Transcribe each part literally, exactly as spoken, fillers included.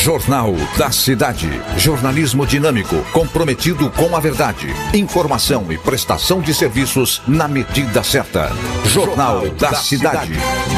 Jornal da Cidade. Jornalismo dinâmico, comprometido com a verdade. Informação e prestação de serviços na medida certa. Jornal da Cidade.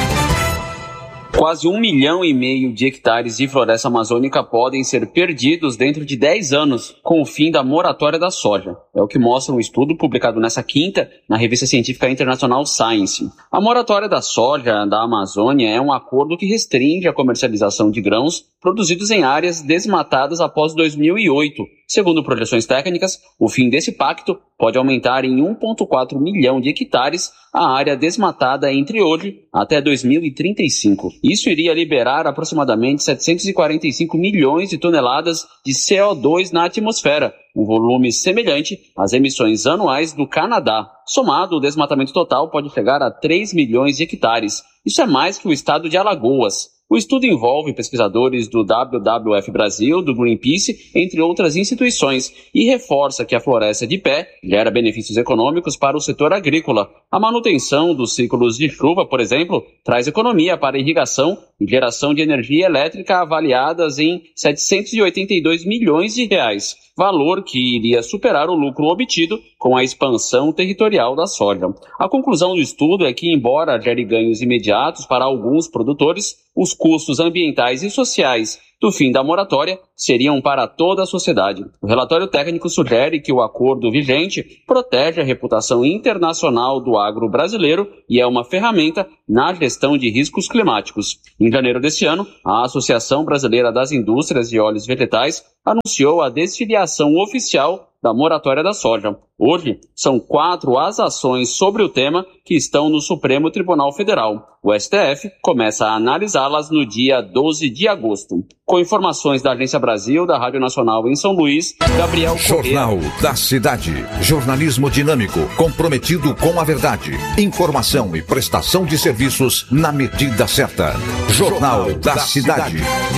Quase um milhão e meio de hectares de floresta amazônica podem ser perdidos dentro de dez anos com o fim da moratória da soja. É o que mostra um estudo publicado nessa quinta na revista científica internacional Science. A moratória da soja da Amazônia é um acordo que restringe a comercialização de grãos produzidos em áreas desmatadas após dois mil e oito. Segundo projeções técnicas, o fim desse pacto pode aumentar em um vírgula quatro milhão de hectares a área desmatada entre hoje até dois mil e trinta e cinco. Isso iria liberar aproximadamente setecentos e quarenta e cinco milhões de toneladas de C O dois na atmosfera, um volume semelhante às emissões anuais do Canadá. Somado, o desmatamento total pode chegar a três milhões de hectares. Isso é mais que o estado de Alagoas. O estudo envolve pesquisadores do W W F Brasil, do Greenpeace, entre outras instituições, e reforça que a floresta de pé gera benefícios econômicos para o setor agrícola. A manutenção dos ciclos de chuva, por exemplo, traz economia para irrigação e geração de energia elétrica avaliadas em setecentos e oitenta e dois milhões de reais, valor que iria superar o lucro obtido com a expansão territorial da soja. A conclusão do estudo é que, embora gere ganhos imediatos para alguns produtores, os custos ambientais e sociais do fim da moratória seriam para toda a sociedade. O relatório técnico sugere que o acordo vigente protege a reputação internacional do agro brasileiro e é uma ferramenta na gestão de riscos climáticos. Em janeiro deste ano, a Associação Brasileira das Indústrias de Óleos Vegetais anunciou a desfiliação oficial da moratória da soja. Hoje, são quatro as ações sobre o tema que estão no Supremo Tribunal Federal. O S T F começa a analisá-las no dia doze de agosto. Com informações da Agência Brasil, da Rádio Nacional em São Luís, Gabriel Corrêa. Jornal da Cidade. Jornalismo dinâmico, comprometido com a verdade. Informação e prestação de serviços na medida certa. Jornal da Cidade.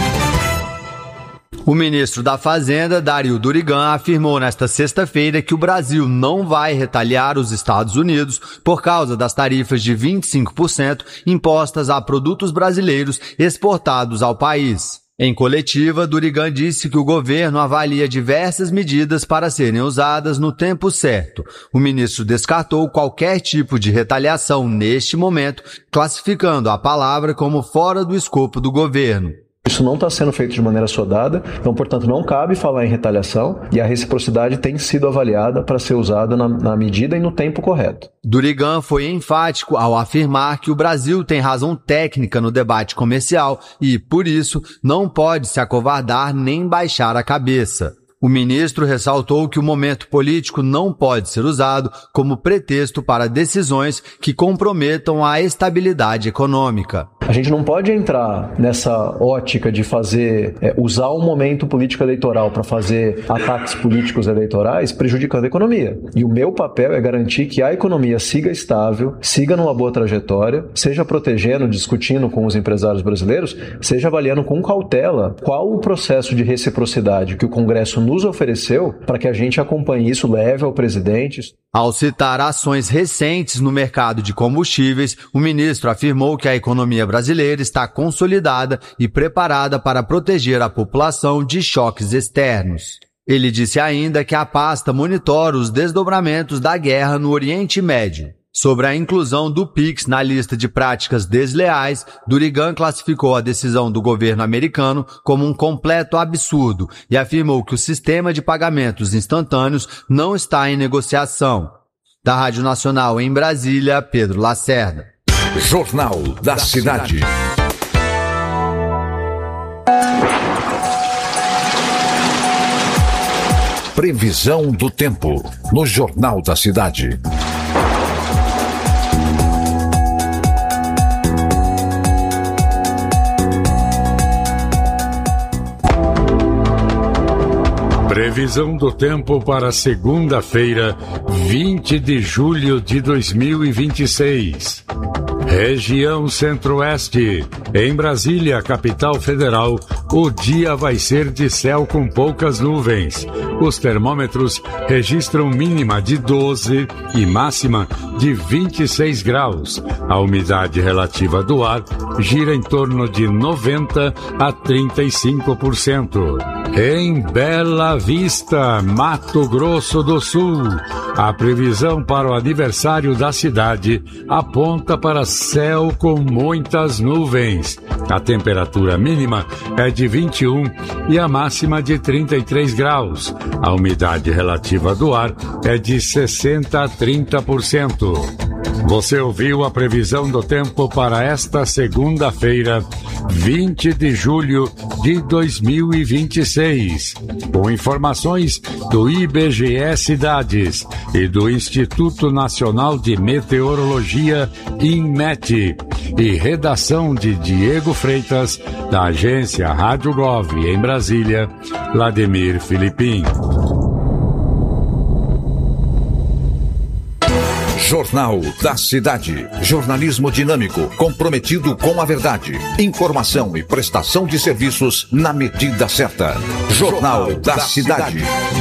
O ministro da Fazenda, Dario Durigan, afirmou nesta sexta-feira que o Brasil não vai retaliar os Estados Unidos por causa das tarifas de vinte e cinco por cento impostas a produtos brasileiros exportados ao país. Em coletiva, Durigan disse que o governo avalia diversas medidas para serem usadas no tempo certo. O ministro descartou qualquer tipo de retaliação neste momento, classificando a palavra como fora do escopo do governo. Isso não está sendo feito de maneira sodada, então, portanto, não cabe falar em retaliação e a reciprocidade tem sido avaliada para ser usada na, na medida e no tempo correto. Durigan foi enfático ao afirmar que o Brasil tem razão técnica no debate comercial e, por isso, não pode se acovardar nem baixar a cabeça. O ministro ressaltou que o momento político não pode ser usado como pretexto para decisões que comprometam a estabilidade econômica. A gente não pode entrar nessa ótica de fazer, é, usar o momento político eleitoral para fazer ataques políticos eleitorais prejudicando a economia. E o meu papel é garantir que a economia siga estável, siga numa boa trajetória, seja protegendo, discutindo com os empresários brasileiros, seja avaliando com cautela qual o processo de reciprocidade que o Congresso nos ofereceu para que a gente acompanhe isso, leve ao presidente. Ao citar ações recentes no mercado de combustíveis, o ministro afirmou que a economia brasileira está consolidada e preparada para proteger a população de choques externos. Ele disse ainda que a pasta monitora os desdobramentos da guerra no Oriente Médio. Sobre a inclusão do Pix na lista de práticas desleais, Durigan classificou a decisão do governo americano como um completo absurdo e afirmou que o sistema de pagamentos instantâneos não está em negociação. Da Rádio Nacional em Brasília, Pedro Lacerda. Jornal da Cidade. Previsão do tempo no Jornal da Cidade. Previsão do tempo para segunda-feira, vinte de julho de dois mil e vinte e seis. Região Centro-Oeste. Em Brasília, capital federal, o dia vai ser de céu com poucas nuvens. Os termômetros registram mínima de doze e máxima de vinte e seis graus. A umidade relativa do ar gira em torno de noventa a trinta e cinco por cento. Em Bela Vista, Mato Grosso do Sul, a previsão para o aniversário da cidade aponta para céu com muitas nuvens. A temperatura mínima é de vinte e um e a máxima de trinta e três graus. A umidade relativa do ar é de sessenta a trinta por cento. Você ouviu a previsão do tempo para esta segunda-feira, vinte de julho de dois mil e vinte e seis. Com informações do I B G E Cidades e do Instituto Nacional de Meteorologia, INMET, e redação de Diego Freitas, da agência Rádio Gov em Brasília, Vladimir Filipim. Jornal da Cidade. Jornalismo dinâmico, comprometido com a verdade. Informação e prestação de serviços na medida certa. Jornal da Cidade.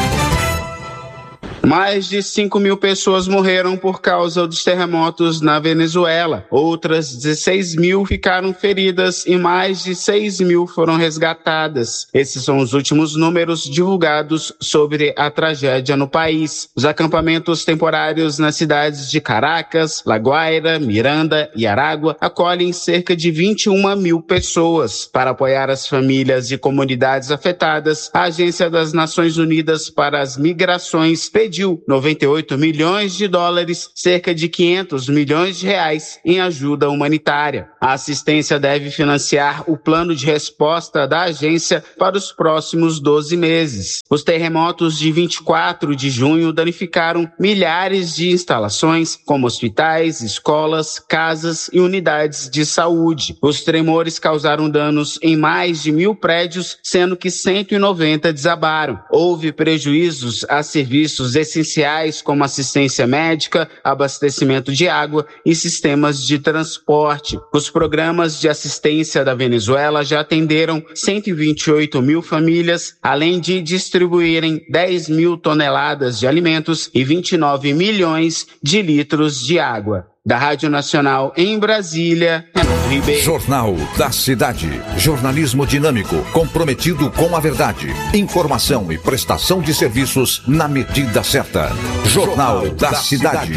Mais de cinco mil pessoas morreram por causa dos terremotos na Venezuela. Outras dezesseis mil ficaram feridas e mais de seis mil foram resgatadas. Esses são os últimos números divulgados sobre a tragédia no país. Os acampamentos temporários nas cidades de Caracas, La Guaira, Miranda e Aragua acolhem cerca de vinte e uma mil pessoas. Para apoiar as famílias e comunidades afetadas, a Agência das Nações Unidas para as Migrações pediu noventa e oito milhões de dólares, cerca de quinhentos milhões de reais, em ajuda humanitária. A assistência deve financiar o plano de resposta da agência para os próximos doze meses. Os terremotos de vinte e quatro de junho danificaram milhares de instalações, como hospitais, escolas, casas e unidades de saúde. Os tremores causaram danos em mais de mil prédios, sendo que cento e noventa desabaram. Houve prejuízos a serviços essenciais como assistência médica, abastecimento de água e sistemas de transporte. Os programas de assistência da Venezuela já atenderam cento e vinte e oito mil famílias, além de distribuírem dez mil toneladas de alimentos e vinte e nove milhões de litros de água. Da Rádio Nacional em Brasília, Renato Ribeiro. Jornal da Cidade. Jornalismo dinâmico, comprometido com a verdade. Informação e prestação de serviços na medida certa. Jornal da Cidade.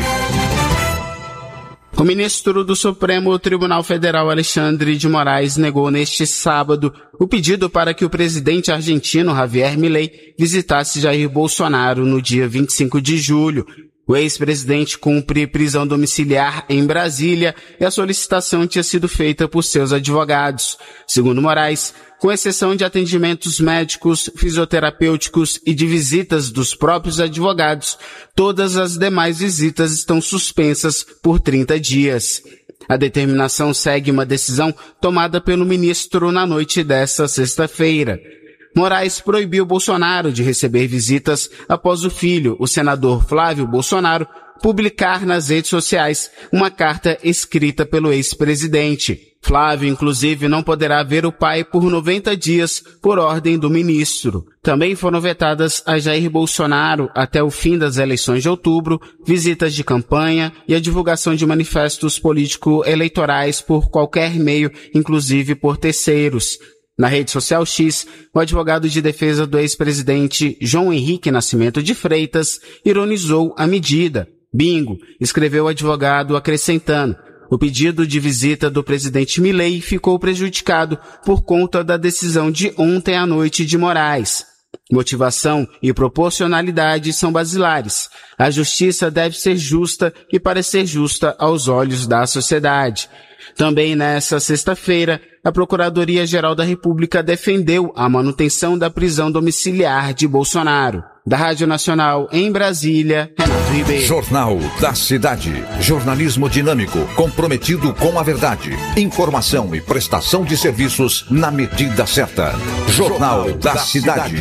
O ministro do Supremo Tribunal Federal, Alexandre de Moraes, negou neste sábado o pedido para que o presidente argentino, Javier Milei, visitasse Jair Bolsonaro no dia vinte e cinco de julho. O ex-presidente cumpre prisão domiciliar em Brasília e a solicitação tinha sido feita por seus advogados. Segundo Moraes, com exceção de atendimentos médicos, fisioterapêuticos e de visitas dos próprios advogados, todas as demais visitas estão suspensas por trinta dias. A determinação segue uma decisão tomada pelo ministro na noite desta sexta-feira. Moraes proibiu Bolsonaro de receber visitas após o filho, o senador Flávio Bolsonaro, publicar nas redes sociais uma carta escrita pelo ex-presidente. Flávio, inclusive, não poderá ver o pai por noventa dias por ordem do ministro. Também foram vetadas a Jair Bolsonaro até o fim das eleições de outubro, visitas de campanha e a divulgação de manifestos político-eleitorais por qualquer meio, inclusive por terceiros. Na rede social X, o advogado de defesa do ex-presidente João Henrique Nascimento de Freitas ironizou a medida. Bingo, escreveu o advogado acrescentando: o pedido de visita do presidente Milei ficou prejudicado por conta da decisão de ontem à noite de Moraes. Motivação e proporcionalidade são basilares. A justiça deve ser justa e parecer justa aos olhos da sociedade. Também nessa sexta-feira, a Procuradoria-Geral da República defendeu a manutenção da prisão domiciliar de Bolsonaro. Da Rádio Nacional em Brasília, Renato Ribeiro. Jornal da Cidade. Jornalismo dinâmico, comprometido com a verdade. Informação e prestação de serviços na medida certa. Jornal da Cidade.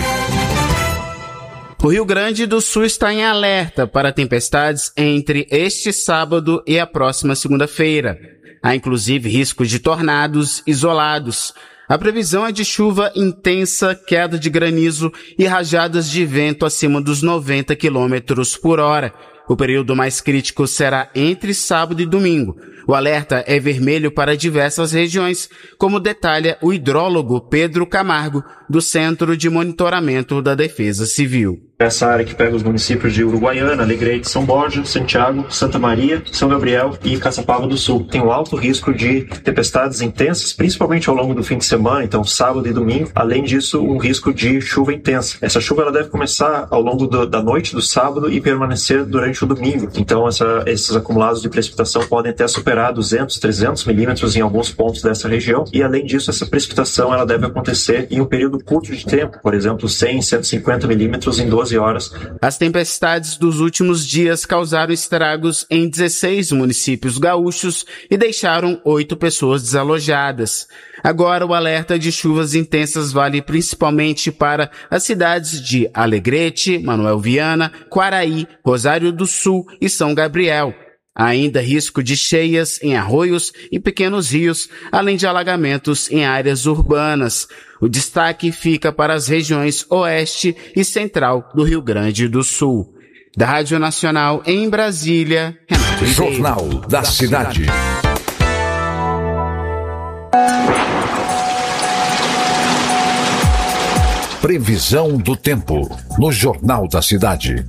O Rio Grande do Sul está em alerta para tempestades entre este sábado e a próxima segunda-feira. Há inclusive risco de tornados isolados. A previsão é de chuva intensa, queda de granizo e rajadas de vento acima dos noventa quilômetros por hora. O período mais crítico será entre sábado e domingo. O alerta é vermelho para diversas regiões, como detalha o hidrólogo Pedro Camargo, do Centro de Monitoramento da Defesa Civil. Essa área que pega os municípios de Uruguaiana, Alegrete, São Borja, Santiago, Santa Maria, São Gabriel e Caçapava do Sul. Tem um alto risco de tempestades intensas, principalmente ao longo do fim de semana, então sábado e domingo. Além disso, um risco de chuva intensa. Essa chuva ela deve começar ao longo do, da noite do sábado e permanecer durante o domingo. Então essa, esses acumulados de precipitação podem até superar duzentos, trezentos milímetros em alguns pontos dessa região. E além disso, essa precipitação ela deve acontecer em um período curto de tempo, por exemplo, cem, cento e cinquenta milímetros em doze horas. As tempestades dos últimos dias causaram estragos em dezesseis municípios gaúchos e deixaram oito pessoas desalojadas. Agora, o alerta de chuvas intensas vale principalmente para as cidades de Alegrete, Manuel Viana, Quaraí, Rosário do Sul e São Gabriel. Há ainda risco de cheias em arroios e pequenos rios, além de alagamentos em áreas urbanas. O destaque fica para as regiões oeste e central do Rio Grande do Sul. Da Rádio Nacional em Brasília, Renato Jornal da Cidade. Previsão do tempo no Jornal da Cidade.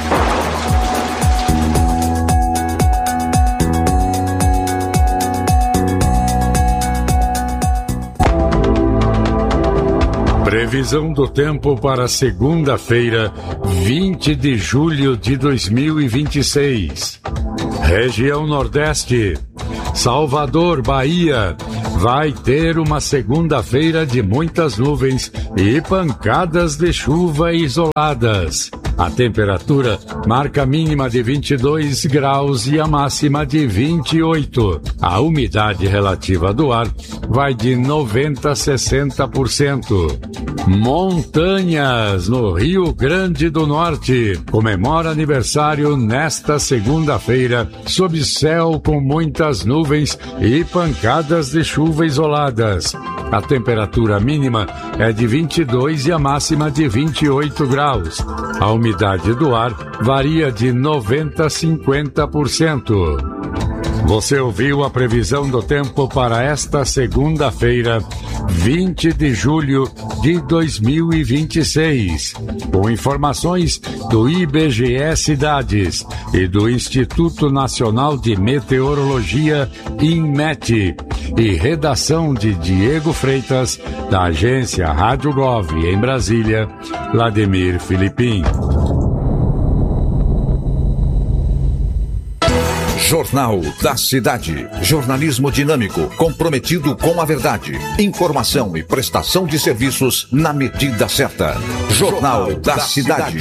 Previsão do tempo para segunda-feira, vinte de julho de dois mil e vinte e seis. Região Nordeste, Salvador, Bahia, vai ter uma segunda-feira de muitas nuvens e pancadas de chuva isoladas. A temperatura marca a mínima de vinte e dois graus e a máxima de vinte e oito. A umidade relativa do ar vai de noventa a sessenta por cento. Montanhas, no Rio Grande do Norte, comemora aniversário nesta segunda-feira, sob céu com muitas nuvens e pancadas de chuva isoladas. A temperatura mínima é de vinte e dois e a máxima de vinte e oito graus. A umidade do ar varia de noventa a cinquenta por cento. Você ouviu a previsão do tempo para esta segunda-feira, vinte de julho de dois mil e vinte e seis, com informações do I B G E Cidades e do Instituto Nacional de Meteorologia, INMET, e redação de Diego Freitas, da agência Rádio Gov em Brasília, Vladimir Filipim. Jornal da Cidade. Jornalismo dinâmico, comprometido com a verdade. Informação e prestação de serviços na medida certa. Jornal da Cidade.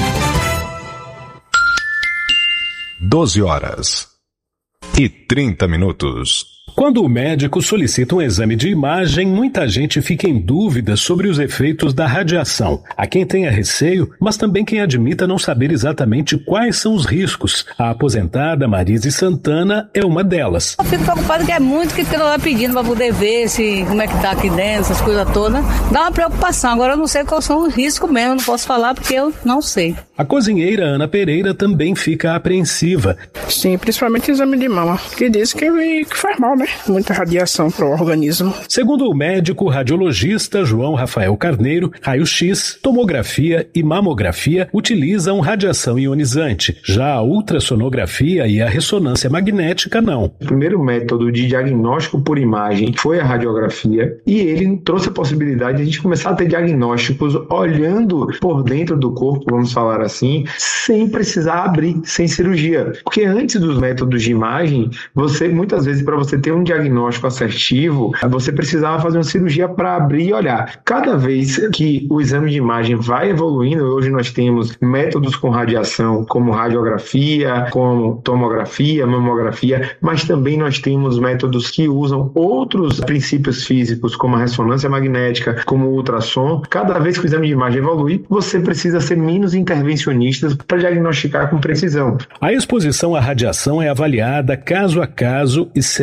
doze horas e trinta minutos. Quando o médico solicita um exame de imagem, muita gente fica em dúvida sobre os efeitos da radiação. Há quem tenha receio, mas também quem admita não saber exatamente quais são os riscos. A aposentada Marise Santana é uma delas. Eu fico preocupada que é muito que ela vai pedindo para poder ver se, como é que tá aqui dentro, essas coisas todas. Dá uma preocupação. Agora eu não sei quais são os riscos mesmo, não posso falar porque eu não sei. A cozinheira Ana Pereira também fica apreensiva. Sim, principalmente exame de mama, que diz que, que faz mal, né? Muita radiação para o organismo. Segundo o médico radiologista João Rafael Carneiro, raio-x, tomografia e mamografia utilizam radiação ionizante. Já a ultrassonografia e a ressonância magnética não. O primeiro método de diagnóstico por imagem foi a radiografia e ele trouxe a possibilidade de a gente começar a ter diagnósticos olhando por dentro do corpo, vamos falar assim, sem precisar abrir, sem cirurgia. Porque antes dos métodos de imagem, você muitas vezes, para você ter um diagnóstico assertivo, você precisava fazer uma cirurgia para abrir e olhar. Cada vez que o exame de imagem vai evoluindo, hoje nós temos métodos com radiação, como radiografia, como tomografia, mamografia, mas também nós temos métodos que usam outros princípios físicos, como a ressonância magnética, como o ultrassom. Cada vez que o exame de imagem evolui, você precisa ser menos intervencionista para diagnosticar com precisão. A exposição à radiação é avaliada caso a caso e segue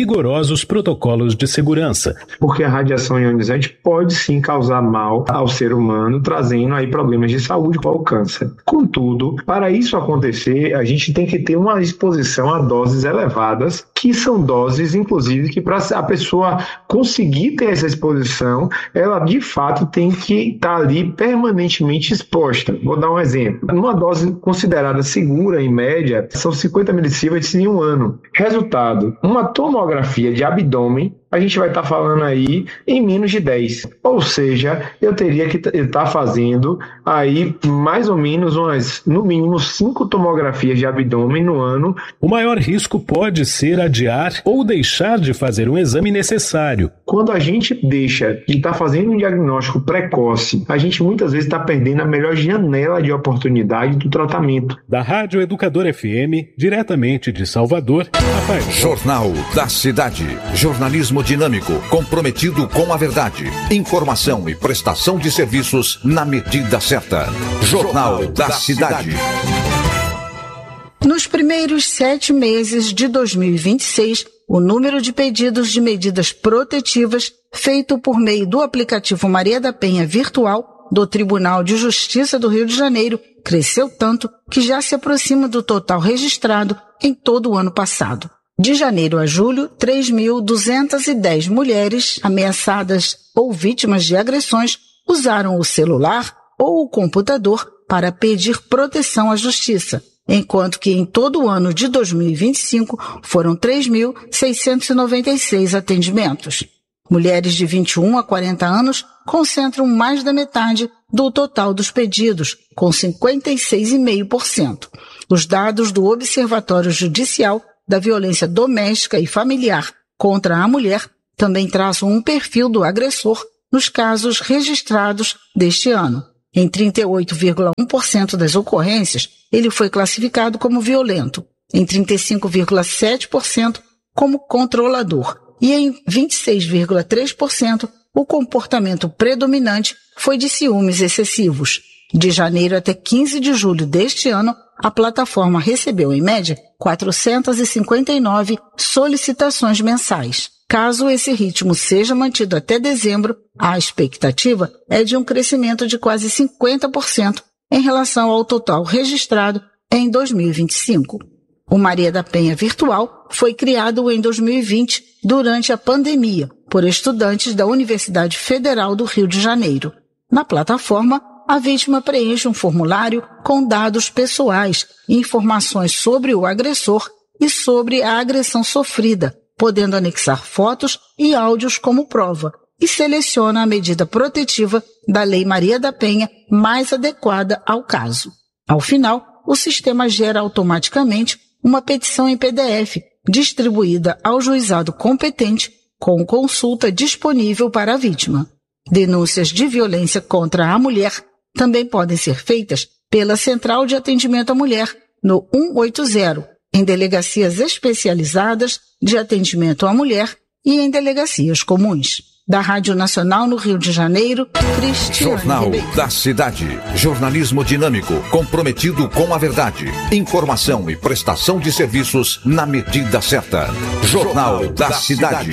rigorosos protocolos de segurança. Porque a radiação ionizante pode sim causar mal ao ser humano, trazendo aí problemas de saúde como o câncer. Contudo, para isso acontecer, a gente tem que ter uma exposição a doses elevadas, que são doses, inclusive, que para a pessoa conseguir ter essa exposição, ela de fato tem que estar ali permanentemente exposta. Vou dar um exemplo. Numa dose considerada segura, em média, são cinquenta milissieverts em um ano. Resultado, uma tomografia de abdômen, a gente vai estar falando aí em menos de dez. Ou seja, eu teria que estar fazendo aí mais ou menos umas, no mínimo, cinco tomografias de abdômen no ano. O maior risco pode ser adiar ou deixar de fazer um exame necessário. Quando a gente deixa de estar fazendo um diagnóstico precoce, a gente muitas vezes está perdendo a melhor janela de oportunidade do tratamento. Da Rádio Educador F M, diretamente de Salvador, Rafael. Jornal da Cidade. Jornalismo dinâmico, comprometido com a verdade. Informação e prestação de serviços na medida certa. Jornal da Cidade. Nos primeiros sete meses de dois mil e vinte e seis, o número de pedidos de medidas protetivas feito por meio do aplicativo Maria da Penha Virtual do Tribunal de Justiça do Rio de Janeiro cresceu tanto que já se aproxima do total registrado em todo o ano passado. De janeiro a julho, três mil duzentas e dez mulheres ameaçadas ou vítimas de agressões usaram o celular ou o computador para pedir proteção à justiça, enquanto que em todo o ano de dois mil e vinte e cinco foram três mil seiscentos e noventa e seis atendimentos. Mulheres de vinte e um a quarenta anos concentram mais da metade do total dos pedidos, com cinquenta e seis vírgula cinco por cento. Os dados do Observatório Judicial da Violência Doméstica e Familiar contra a Mulher também traçam um perfil do agressor nos casos registrados deste ano. Em trinta e oito vírgula um por cento das ocorrências, ele foi classificado como violento, em trinta e cinco vírgula sete por cento como controlador e em vinte e seis vírgula três por cento o comportamento predominante foi de ciúmes excessivos. De janeiro até quinze de julho deste ano, a plataforma recebeu, em média, quatrocentas e cinquenta e nove solicitações mensais. Caso esse ritmo seja mantido até dezembro, a expectativa é de um crescimento de quase cinquenta por cento em relação ao total registrado em dois mil e vinte e cinco. O Maria da Penha Virtual foi criado em dois mil e vinte, durante a pandemia, por estudantes da Universidade Federal do Rio de Janeiro. Na plataforma, a vítima preenche um formulário com dados pessoais e informações sobre o agressor e sobre a agressão sofrida, podendo anexar fotos e áudios como prova, e seleciona a medida protetiva da Lei Maria da Penha mais adequada ao caso. Ao final, o sistema gera automaticamente uma petição em P D F, distribuída ao juizado competente, com consulta disponível para a vítima. Denúncias de violência contra a mulher também podem ser feitas pela Central de Atendimento à Mulher, no cento e oitenta, em delegacias especializadas de atendimento à mulher e em delegacias comuns. Da Rádio Nacional no Rio de Janeiro, Cristiane Jornal Ribeiro. da Cidade. Jornalismo dinâmico, comprometido com a verdade. Informação e prestação de serviços na medida certa. Jornal da Cidade.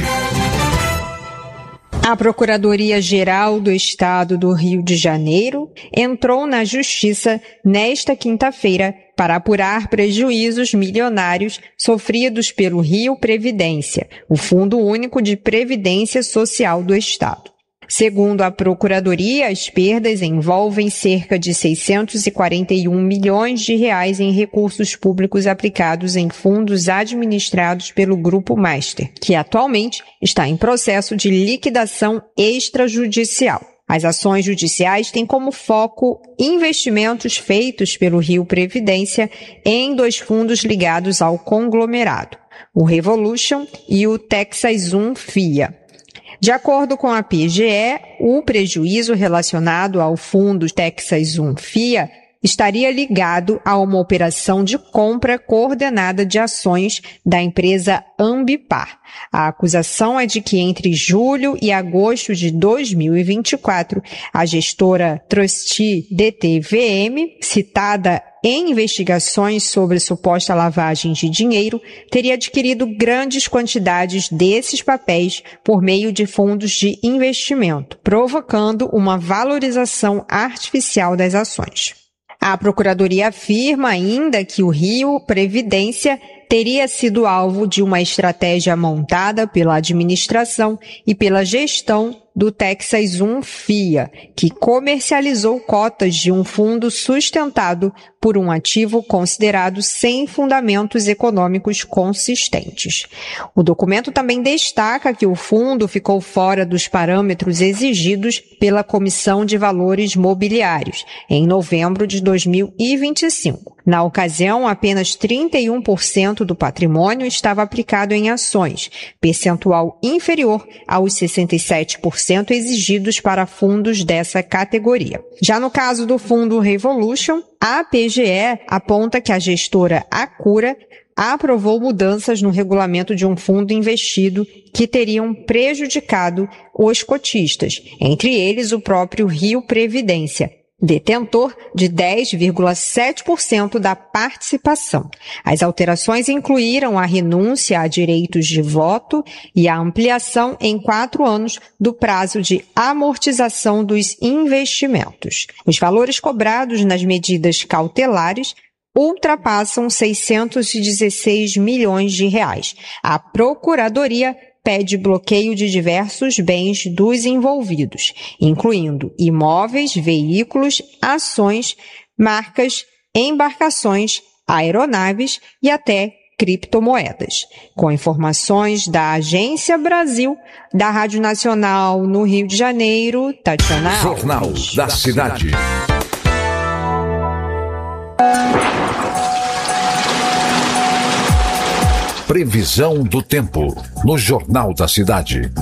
A Procuradoria-Geral do Estado do Rio de Janeiro entrou na Justiça nesta quinta-feira para apurar prejuízos milionários sofridos pelo Rio Previdência, o Fundo Único de Previdência Social do Estado. Segundo a Procuradoria, as perdas envolvem cerca de seiscentos e quarenta e um milhões de reais em recursos públicos aplicados em fundos administrados pelo Grupo Master, que atualmente está em processo de liquidação extrajudicial. As ações judiciais têm como foco investimentos feitos pelo Rio Previdência em dois fundos ligados ao conglomerado, o Revolution e o Texas um F I A. De acordo com a P G E, o prejuízo relacionado ao fundo Texas um F I A estaria ligado a uma operação de compra coordenada de ações da empresa Ambipar. A acusação é de que entre julho e agosto de dois mil e vinte e quatro, a gestora Trustee D T V M, citada em investigações sobre suposta lavagem de dinheiro, teria adquirido grandes quantidades desses papéis por meio de fundos de investimento, provocando uma valorização artificial das ações. A Procuradoria afirma ainda que o Rio Previdência teria sido alvo de uma estratégia montada pela administração e pela gestão do Texas um F I A, que comercializou cotas de um fundo sustentado por um ativo considerado sem fundamentos econômicos consistentes. O documento também destaca que o fundo ficou fora dos parâmetros exigidos pela Comissão de Valores Mobiliários em novembro de dois mil e vinte e cinco. Na ocasião, apenas trinta e um por cento do patrimônio estava aplicado em ações, percentual inferior aos sessenta e sete por cento exigidos para fundos dessa categoria. Já no caso do fundo Revolution, a P G E aponta que a gestora Acura aprovou mudanças no regulamento de um fundo investido que teriam prejudicado os cotistas, entre eles o próprio Rio Previdência, detentor de dez vírgula sete por cento da participação. As alterações incluíram a renúncia a direitos de voto e a ampliação em quatro anos do prazo de amortização dos investimentos. Os valores cobrados nas medidas cautelares ultrapassam seiscentos e dezesseis milhões de reais. A Procuradoria pede bloqueio de diversos bens dos envolvidos, incluindo imóveis, veículos, ações, marcas, embarcações, aeronaves e até criptomoedas. Com informações da Agência Brasil, da Rádio Nacional no Rio de Janeiro, Tatiana Alves. Jornal da Cidade. Previsão do tempo no Jornal da Cidade.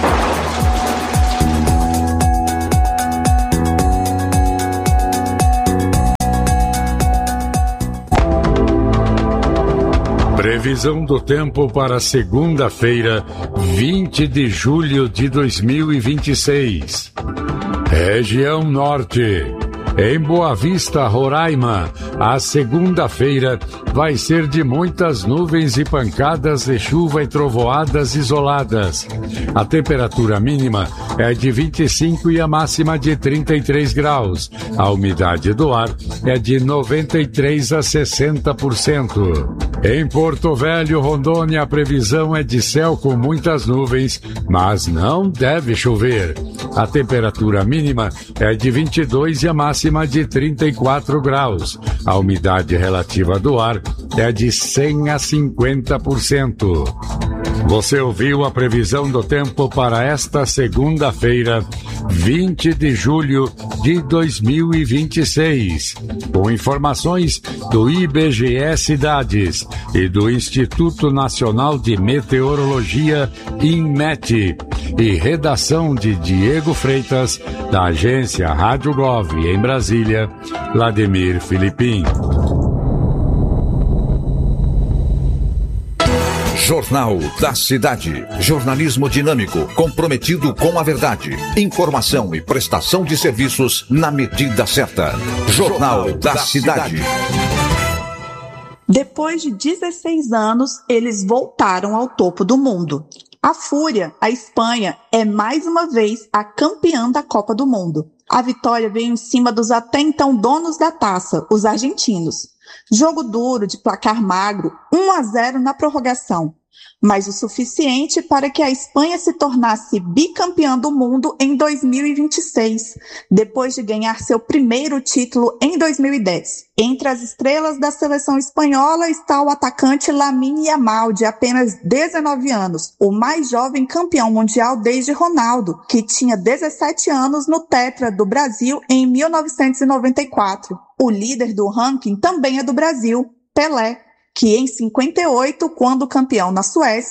Previsão do tempo para segunda-feira, vinte de julho de dois mil e vinte e seis. Região Norte. Em Boa Vista, Roraima, a segunda-feira vai ser de muitas nuvens e pancadas de chuva e trovoadas isoladas. A temperatura mínima é de vinte e cinco e a máxima de trinta e três graus. A umidade do ar é de noventa e três a sessenta por cento. Em Porto Velho, Rondônia, a previsão é de céu com muitas nuvens, mas não deve chover. A temperatura mínima é de vinte e dois e a máxima de trinta e quatro graus. A umidade relativa do ar é de cem a cinquenta por cento. Você ouviu a previsão do tempo para esta segunda-feira, vinte de julho de dois mil e vinte e seis, com informações do I B G E Cidades e do Instituto Nacional de Meteorologia, INMET, e redação de Diego Freitas, da agência Rádio Gov em Brasília, Vladimir Filipim. Jornal da Cidade. Jornalismo dinâmico, comprometido com a verdade. Informação e prestação de serviços na medida certa. Jornal da Cidade. Depois de dezesseis anos, eles voltaram ao topo do mundo. A Fúria, a Espanha, é mais uma vez a campeã da Copa do Mundo. A vitória veio em cima dos até então donos da taça, os argentinos. Jogo duro, de placar magro, um a zero na prorrogação, mas o suficiente para que a Espanha se tornasse bicampeã do mundo em dois mil e vinte e seis, depois de ganhar seu primeiro título em dois mil e dez. Entre as estrelas da seleção espanhola está o atacante Lamine Yamal, de apenas dezenove anos, o mais jovem campeão mundial desde Ronaldo, que tinha dezessete anos no Tetra do Brasil em mil novecentos e noventa e quatro. O líder do ranking também é do Brasil, Pelé, que em cinquenta e oito, quando campeão na Suécia,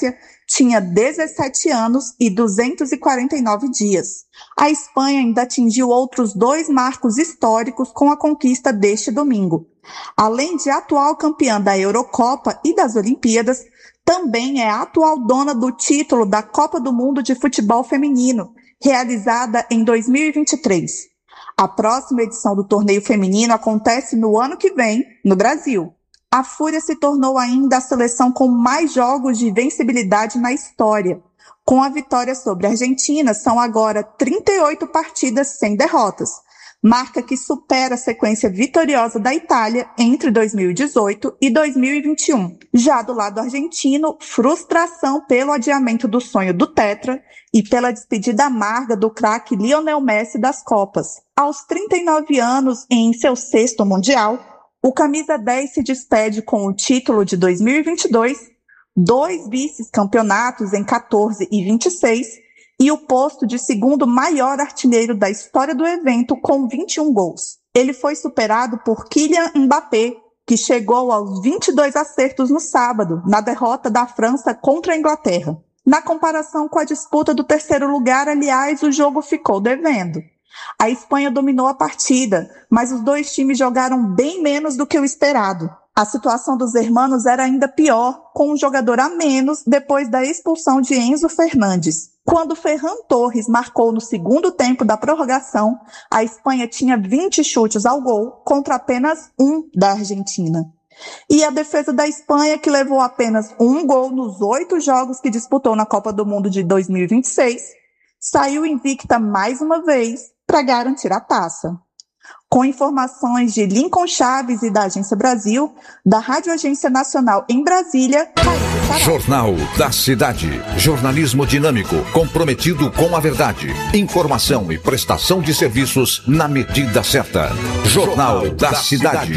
tinha dezessete anos e duzentos e quarenta e nove dias. A Espanha ainda atingiu outros dois marcos históricos com a conquista deste domingo. Além de atual campeã da Eurocopa e das Olimpíadas, também é a atual dona do título da Copa do Mundo de Futebol Feminino, realizada em dois mil e vinte e três. A próxima edição do torneio feminino acontece no ano que vem, no Brasil. A Fúria se tornou ainda a seleção com mais jogos de vencibilidade na história. Com a vitória sobre a Argentina, são agora trinta e oito partidas sem derrotas, marca que supera a sequência vitoriosa da Itália entre dois mil e dezoito e dois mil e vinte e um. Já do lado argentino, frustração pelo adiamento do sonho do Tetra e pela despedida amarga do craque Lionel Messi das Copas. Aos trinta e nove anos, em seu sexto Mundial, o camisa dez se despede com o título de dois mil e vinte e dois, dois vice-campeonatos em quatorze e vinte e seis e o posto de segundo maior artilheiro da história do evento com vinte e um gols. Ele foi superado por Kylian Mbappé, que chegou aos vinte e dois acertos no sábado, na derrota da França contra a Inglaterra. Na comparação com a disputa do terceiro lugar, aliás, o jogo ficou devendo. A Espanha dominou a partida, mas os dois times jogaram bem menos do que o esperado. A situação dos hermanos era ainda pior, com um jogador a menos depois da expulsão de Enzo Fernandes. Quando Ferran Torres marcou no segundo tempo da prorrogação, a Espanha tinha vinte chutes ao gol contra apenas um da Argentina. E a defesa da Espanha, que levou apenas um gol nos oito jogos que disputou na Copa do Mundo de dois mil e vinte e seis, saiu invicta mais uma vez para garantir a taça. Com informações de Lincoln Chaves e da Agência Brasil, da Rádio Agência Nacional em Brasília, Jornal da Cidade. Jornalismo dinâmico, comprometido com a verdade. Informação e prestação de serviços na medida certa. Jornal da Cidade.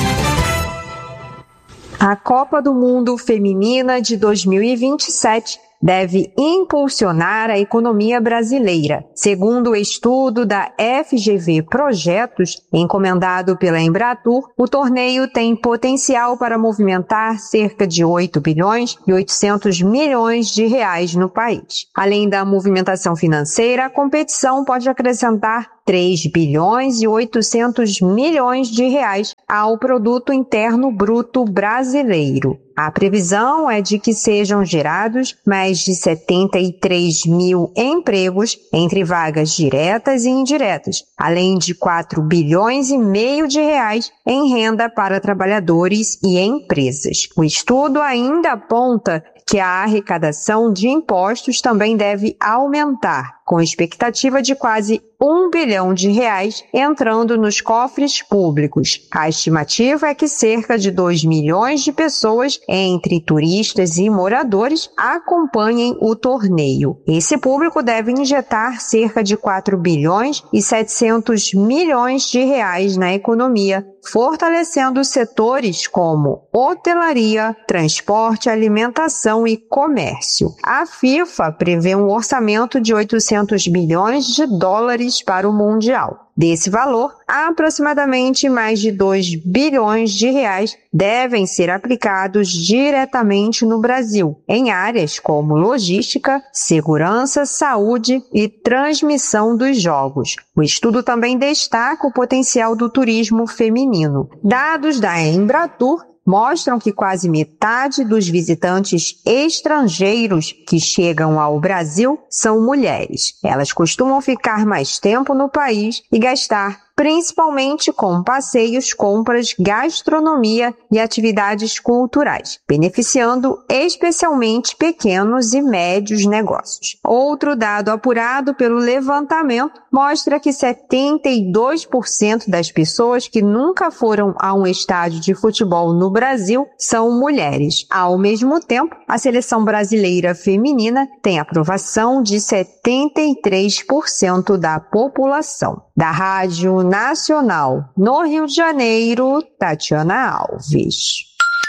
A Copa do Mundo Feminina de dois mil e vinte e sete deve impulsionar a economia brasileira. Segundo o estudo da F G V Projetos, encomendado pela Embratur, o torneio tem potencial para movimentar cerca de oito bilhões e oitocentos milhões de reais no país. Além da movimentação financeira, a competição pode acrescentar três bilhões e oitocentos milhões de reais ao Produto Interno Bruto brasileiro. A previsão é de que sejam gerados mais de setenta e três mil empregos entre vagas diretas e indiretas, além de quatro bilhões e meio de reais em renda para trabalhadores e empresas. O estudo ainda aponta que a arrecadação de impostos também deve aumentar, com expectativa de quase um bilhão de reais entrando nos cofres públicos. A estimativa é que cerca de dois milhões de pessoas, entre turistas e moradores, acompanhem o torneio. Esse público deve injetar cerca de quatro bilhões e setecentos milhões de reais na economia, fortalecendo setores como hotelaria, transporte, alimentação e comércio. A FIFA prevê um orçamento de oitocentos milhões de dólares para o Mundial. Desse valor, aproximadamente mais de dois bilhões de reais devem ser aplicados diretamente no Brasil, em áreas como logística, segurança, saúde e transmissão dos jogos. O estudo também destaca o potencial do turismo feminino. Dados da Embratur mostram que quase metade dos visitantes estrangeiros que chegam ao Brasil são mulheres. Elas costumam ficar mais tempo no país e gastar principalmente com passeios, compras, gastronomia e atividades culturais, beneficiando especialmente pequenos e médios negócios. Outro dado apurado pelo levantamento mostra que setenta e dois por cento das pessoas que nunca foram a um estádio de futebol no Brasil são mulheres. Ao mesmo tempo, a seleção brasileira feminina tem aprovação de setenta e três por cento da população. Da Rádio Nacional, no Rio de Janeiro, Tatiana Alves.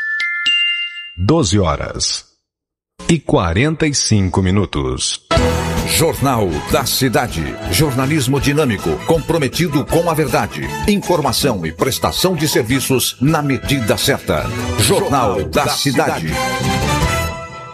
doze horas e quarenta e cinco minutos. Jornal da Cidade. Jornalismo dinâmico, comprometido com a verdade. Informação e prestação de serviços na medida certa. Jornal da Cidade.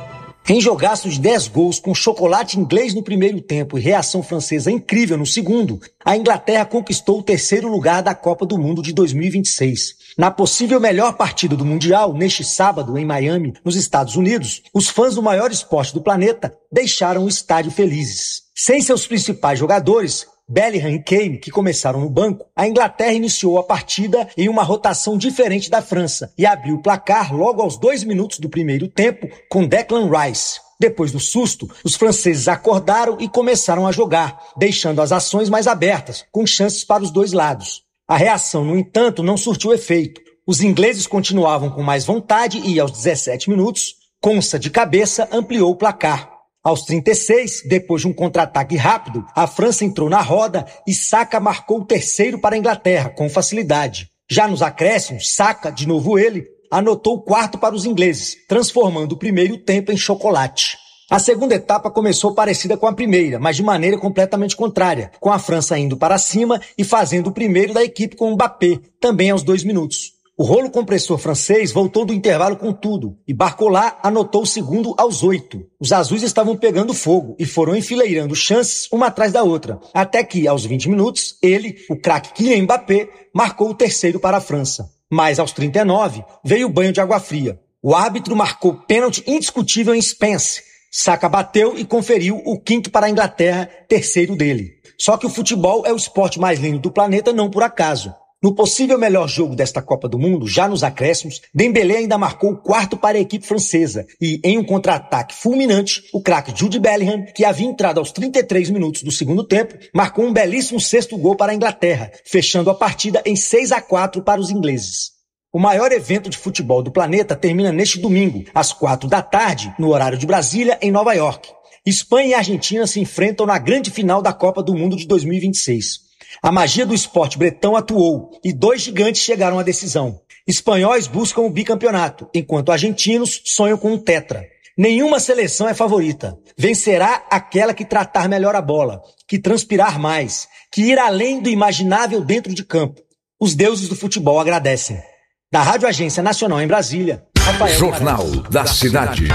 Em jogaço de dez gols com chocolate inglês no primeiro tempo e reação francesa incrível no segundo, a Inglaterra conquistou o terceiro lugar da Copa do Mundo de dois mil e vinte e seis. Na possível melhor partida do Mundial, neste sábado em Miami, nos Estados Unidos, os fãs do maior esporte do planeta deixaram o estádio felizes. Sem seus principais jogadores, Bellingham e Kane, que começaram no banco, a Inglaterra iniciou a partida em uma rotação diferente da França e abriu o placar logo aos dois minutos do primeiro tempo com Declan Rice. Depois do susto, os franceses acordaram e começaram a jogar, deixando as ações mais abertas, com chances para os dois lados. A reação, no entanto, não surtiu efeito. Os ingleses continuavam com mais vontade e, aos dezessete minutos, Konsa de cabeça ampliou o placar. Aos trinta e seis, depois de um contra-ataque rápido, a França entrou na roda e Saka marcou o terceiro para a Inglaterra, com facilidade. Já nos acréscimos, Saka, de novo ele, anotou o quarto para os ingleses, transformando o primeiro tempo em chocolate. A segunda etapa começou parecida com a primeira, mas de maneira completamente contrária, com a França indo para cima e fazendo o primeiro da equipe com o Mbappé, também aos dois minutos. O rolo compressor francês voltou do intervalo com tudo e Barcola anotou o segundo aos oito. Os azuis estavam pegando fogo e foram enfileirando chances uma atrás da outra, até que, aos vinte minutos, ele, o craque Kylian Mbappé, marcou o terceiro para a França. Mas aos trinta e nove, veio o banho de água fria. O árbitro marcou pênalti indiscutível em Spence. Saka bateu e conferiu o quinto para a Inglaterra, terceiro dele. Só que o futebol é o esporte mais lindo do planeta, não por acaso. No possível melhor jogo desta Copa do Mundo, já nos acréscimos, Dembélé ainda marcou o quarto para a equipe francesa e, em um contra-ataque fulminante, o craque Jude Bellingham, que havia entrado aos trinta e três minutos do segundo tempo, marcou um belíssimo sexto gol para a Inglaterra, fechando a partida em seis a quatro para os ingleses. O maior evento de futebol do planeta termina neste domingo, às quatro da tarde, no horário de Brasília, em Nova York. Espanha e Argentina se enfrentam na grande final da Copa do Mundo de dois mil e vinte e seis. A magia do esporte bretão atuou e dois gigantes chegaram à decisão. Espanhóis buscam o bicampeonato, enquanto argentinos sonham com um tetra. Nenhuma seleção é favorita. Vencerá aquela que tratar melhor a bola, que transpirar mais, que ir além do imaginável dentro de campo. Os deuses do futebol agradecem. Da Rádio Agência Nacional em Brasília, Rafael Jornal da Cidade.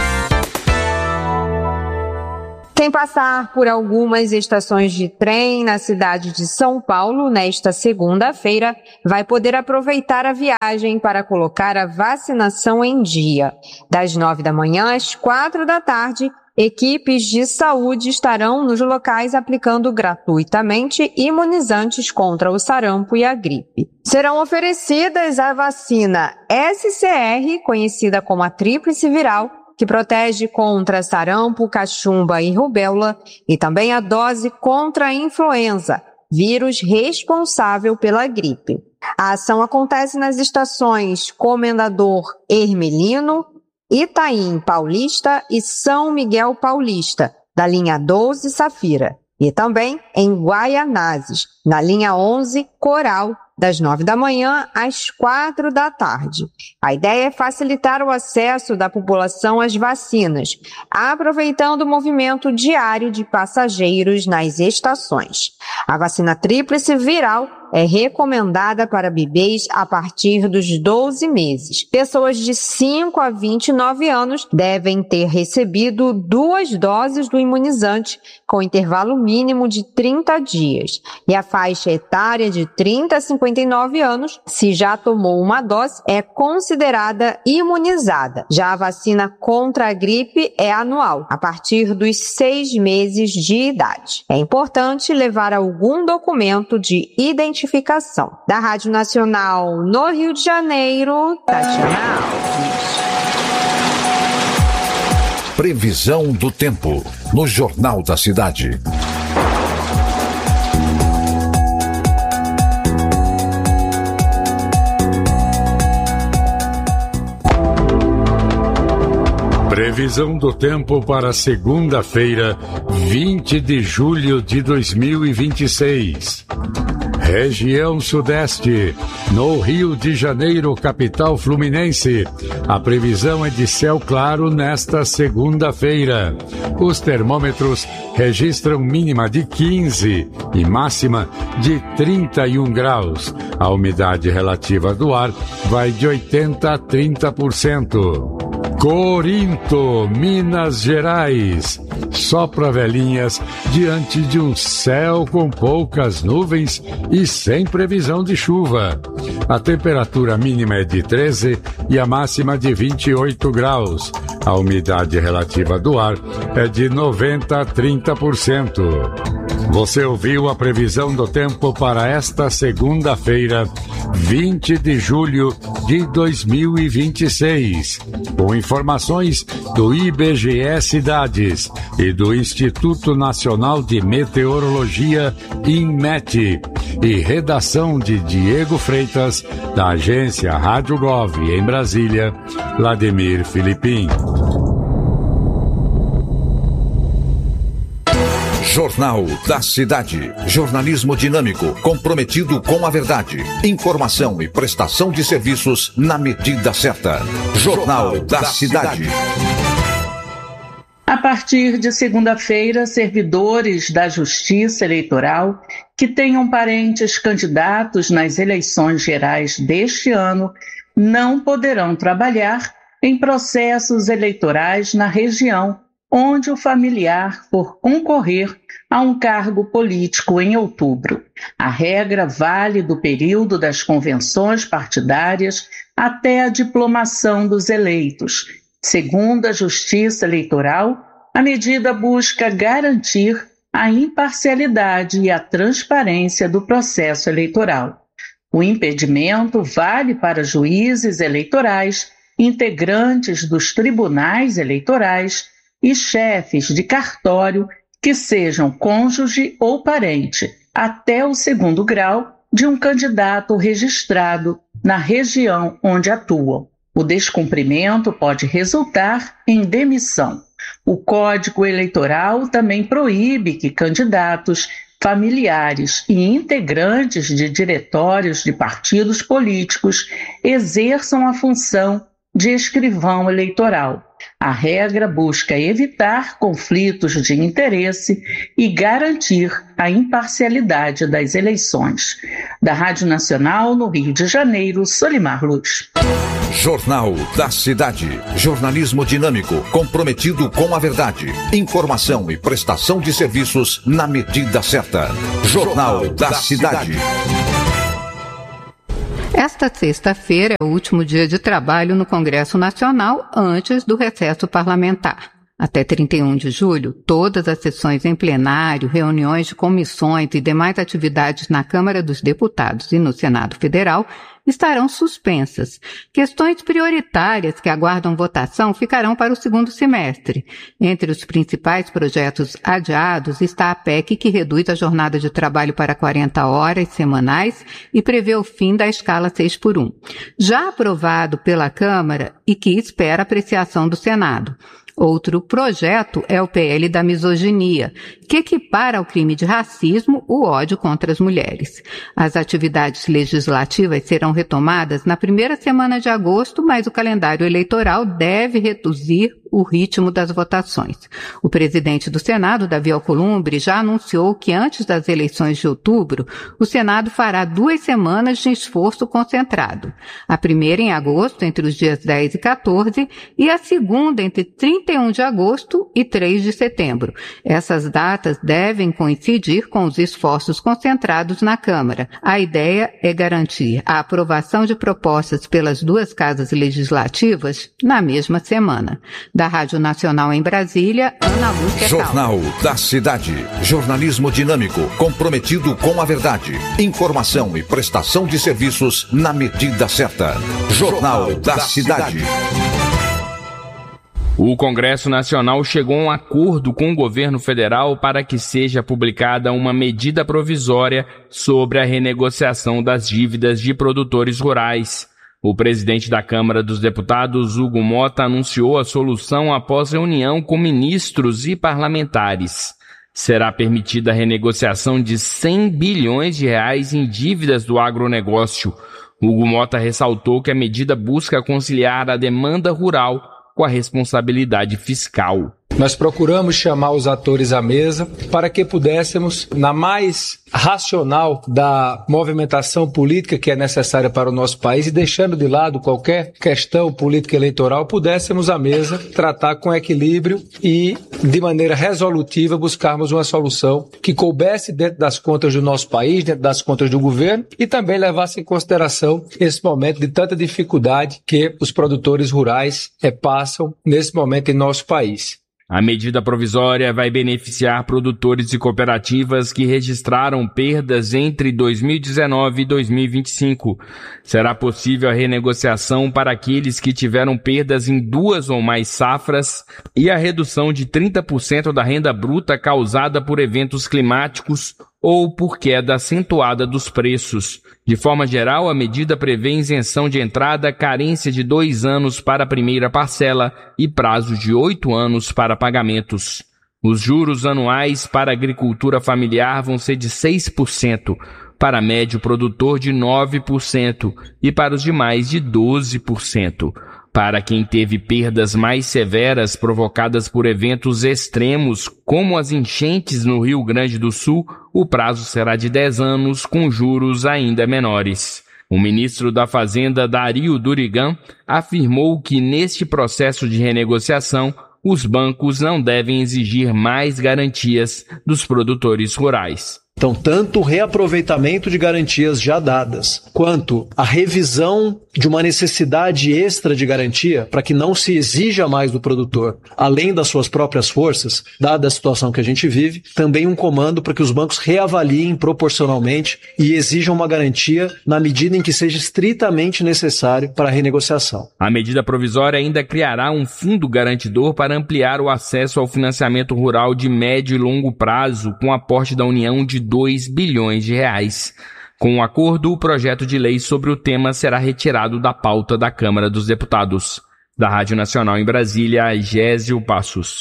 Quem passar por algumas estações de trem na cidade de São Paulo nesta segunda-feira vai poder aproveitar a viagem para colocar a vacinação em dia. Das nove da manhã às quatro da tarde, equipes de saúde estarão nos locais aplicando gratuitamente imunizantes contra o sarampo e a gripe. Serão oferecidas a vacina S C R, conhecida como a tríplice viral, que protege contra sarampo, cachumba e rubéola, e também a dose contra a influenza, vírus responsável pela gripe. A ação acontece nas estações Comendador Hermelino, Itaim Paulista e São Miguel Paulista, da linha doze Safira, e também em Guaianazes, na linha onze Coral, das nove da manhã às quatro da tarde. A ideia é facilitar o acesso da população às vacinas, aproveitando o movimento diário de passageiros nas estações. A vacina tríplice viral é recomendada para bebês a partir dos doze meses. Pessoas de cinco a vinte e nove anos devem ter recebido duas doses do imunizante, com intervalo mínimo de trinta dias. E a faixa etária de trinta a cinquenta e nove anos, se já tomou uma dose, é considerada imunizada. Já a vacina contra a gripe é anual, a partir dos seis meses de idade. É importante levar algum documento de identificação. Da Rádio Nacional no Rio de Janeiro, Tatiana Alves. Previsão do tempo no Jornal da Cidade. Previsão do tempo para segunda-feira, vinte de julho de dois mil e vinte e seis. Região Sudeste, no Rio de Janeiro, capital fluminense. A previsão é de céu claro nesta segunda-feira. Os termômetros registram mínima de quinze e máxima de trinta e um graus. A umidade relativa do ar vai de oitenta a trinta por cento. Corinto, Minas Gerais. Sopra velhinhas diante de um céu com poucas nuvens e sem previsão de chuva. A temperatura mínima é de treze e a máxima de vinte e oito graus. A umidade relativa do ar é de noventa a trinta por cento. Você ouviu a previsão do tempo para esta segunda-feira, vinte de julho de dois mil e vinte e seis, com informações do I B G E Cidades e do Instituto Nacional de Meteorologia, INMET, e redação de Diego Freitas, da agência Rádio Gov, em Brasília, Vladimir Filipim. Jornal da Cidade. Jornalismo dinâmico, comprometido com a verdade. Informação e prestação de serviços na medida certa. Jornal da Cidade. A partir de segunda-feira, servidores da Justiça Eleitoral que tenham parentes candidatos nas eleições gerais deste ano não poderão trabalhar em processos eleitorais na região onde o familiar for concorrer a um cargo político em outubro. A regra vale do período das convenções partidárias até a diplomação dos eleitos. Segundo a Justiça Eleitoral, a medida busca garantir a imparcialidade e a transparência do processo eleitoral. O impedimento vale para juízes eleitorais, integrantes dos tribunais eleitorais e chefes de cartório que sejam cônjuge ou parente, até o segundo grau de um candidato registrado na região onde atuam. O descumprimento pode resultar em demissão. O Código Eleitoral também proíbe que candidatos, familiares e integrantes de diretórios de partidos políticos exerçam a função de escrivão eleitoral. A regra busca evitar conflitos de interesse e garantir a imparcialidade das eleições. Da Rádio Nacional, no Rio de Janeiro, Solimar Luz. Jornal da Cidade. Jornalismo dinâmico, comprometido com a verdade. Informação e prestação de serviços na medida certa. Jornal da Cidade. Esta sexta-feira é o último dia de trabalho no Congresso Nacional antes do recesso parlamentar. Até trinta e um de julho, todas as sessões em plenário, reuniões de comissões e demais atividades na Câmara dos Deputados e no Senado Federal estarão suspensas. Questões prioritárias que aguardam votação ficarão para o segundo semestre. Entre os principais projetos adiados está a P E C que reduz a jornada de trabalho para quarenta horas semanais e prevê o fim da escala seis por um. Já aprovado pela Câmara e que espera apreciação do Senado. Outro projeto é o P L da misoginia, que equipara ao crime de racismo o ódio contra as mulheres. As atividades legislativas serão retomadas na primeira semana de agosto, mas o calendário eleitoral deve reduzir o ritmo das votações. O presidente do Senado, Davi Alcolumbre, já anunciou que antes das eleições de outubro, o Senado fará duas semanas de esforço concentrado. A primeira em agosto, entre os dias dez e quatorze, e a segunda entre trinta e um de agosto e três de setembro. Essas datas devem coincidir com os esforços concentrados na Câmara. A ideia é garantir a aprovação de propostas pelas duas casas legislativas na mesma semana. Da Rádio Nacional em Brasília, Ana Lúcia Jornal da Cidade. Jornalismo dinâmico, comprometido com a verdade. Informação e prestação de serviços na medida certa. Jornal da Cidade. O Congresso Nacional chegou a um acordo com o governo federal para que seja publicada uma medida provisória sobre a renegociação das dívidas de produtores rurais. O presidente da Câmara dos Deputados, Hugo Mota, anunciou a solução após reunião com ministros e parlamentares. Será permitida a renegociação de cem bilhões de reais em dívidas do agronegócio. Hugo Mota ressaltou que a medida busca conciliar a demanda rural com a responsabilidade fiscal. Nós procuramos chamar os atores à mesa para que pudéssemos, na mais racional da movimentação política que é necessária para o nosso país e deixando de lado qualquer questão política eleitoral, pudéssemos à mesa tratar com equilíbrio e de maneira resolutiva buscarmos uma solução que coubesse dentro das contas do nosso país, dentro das contas do governo e também levasse em consideração esse momento de tanta dificuldade que os produtores rurais é, passam nesse momento em nosso país. A medida provisória vai beneficiar produtores e cooperativas que registraram perdas entre dois mil e dezenove e dois mil e vinte e cinco. Será possível a renegociação para aqueles que tiveram perdas em duas ou mais safras e a redução de trinta por cento da renda bruta causada por eventos climáticos ou por queda acentuada dos preços. De forma geral, a medida prevê isenção de entrada, carência de dois anos para a primeira parcela e prazo de oito anos para pagamentos. Os juros anuais para a agricultura familiar vão ser de seis por cento, para médio produtor de nove por cento e para os demais de doze por cento. Para quem teve perdas mais severas provocadas por eventos extremos, como as enchentes no Rio Grande do Sul, o prazo será de dez anos, com juros ainda menores. O ministro da Fazenda, Dario Durigan, afirmou que neste processo de renegociação, os bancos não devem exigir mais garantias dos produtores rurais. Então, tanto o reaproveitamento de garantias já dadas, quanto a revisão de uma necessidade extra de garantia para que não se exija mais do produtor, além das suas próprias forças, dada a situação que a gente vive, também um comando para que os bancos reavaliem proporcionalmente e exijam uma garantia na medida em que seja estritamente necessário para a renegociação. A medida provisória ainda criará um fundo garantidor para ampliar o acesso ao financiamento rural de médio e longo prazo, com aporte da União de dois bilhões de reais. Com o acordo, o projeto de lei sobre o tema será retirado da pauta da Câmara dos Deputados. Da Rádio Nacional em Brasília, Gésio Passos.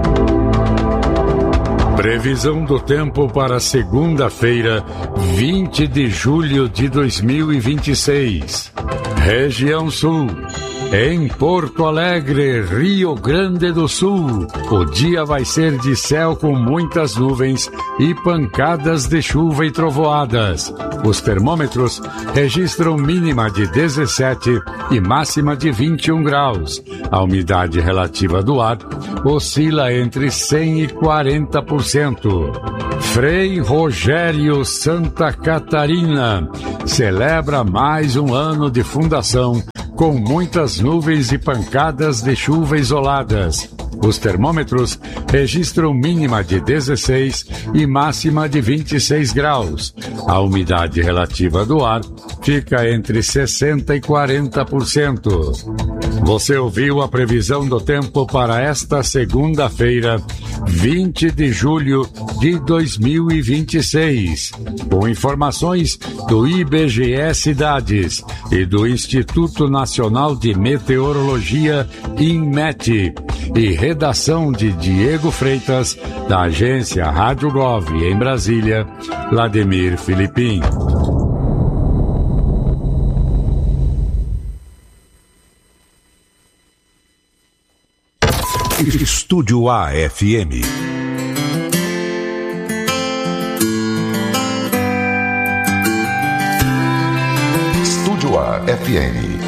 Previsão do tempo para segunda-feira, vinte de julho de dois mil e vinte e seis. Região Sul. Em Porto Alegre, Rio Grande do Sul, o dia vai ser de céu com muitas nuvens e pancadas de chuva e trovoadas. Os termômetros registram mínima de dezessete e máxima de vinte e um graus. A umidade relativa do ar oscila entre cem e quarenta por cento. Frei Rogério Santa Catarina celebra mais um ano de fundação com muitas nuvens e pancadas de chuva isoladas. Os termômetros registram mínima de dezesseis e máxima de vinte e seis graus. A umidade relativa do ar fica entre sessenta e quarenta por cento. Você ouviu a previsão do tempo para esta segunda-feira, vinte de julho de dois mil e vinte e seis, com informações do I B G E Cidades e do Instituto Nacional de Meteorologia, INMET, e redação de Diego Freitas, da agência Rádio Gov, em Brasília, Vladimir Filipim. Estúdio A F M. Estúdio A F M.